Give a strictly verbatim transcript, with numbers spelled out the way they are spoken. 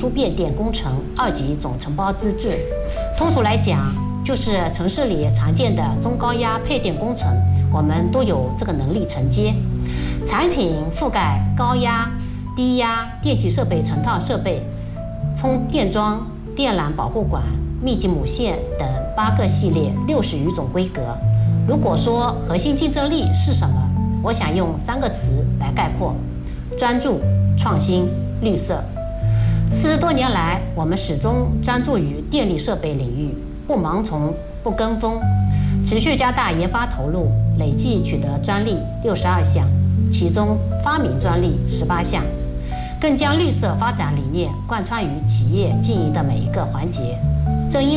输变电工程二级总承包资质。通俗来讲，就是城市里常见的中高压配电工程，我们都有这个能力承接。产品覆盖高压、低压电气设备成套设备、充电桩、电缆保护管、密集母线等八个系列六十余种规格。如果说核心竞争力是什么，我想用三个词来概括：专注、创新、绿色。四十多年来，我们始终专注于电力设备领域，不盲从，不跟风，持续加大研发投入，累计取得专利六十二项，其中发明专利十八项，更将绿色发展理念贯穿于企业经营的每一个环节。正因